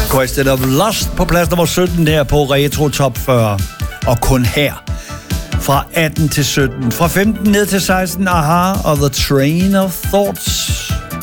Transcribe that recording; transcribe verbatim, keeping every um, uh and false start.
Question of Lust på plads nummer sytten her på Retro Top fyrre. Og kun her. Fra atten til sytten. Fra femten ned til seksten, Aha og The Train of Thoughts.